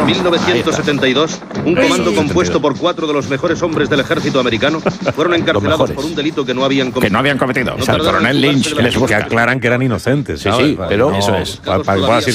En 1972, un comando compuesto por 4 de los mejores hombres del ejército americano fueron encarcelados por un delito que no habían cometido. O sea, el coronel Lynch, Que que aclaran que eran inocentes. Sí, pero eso es. Para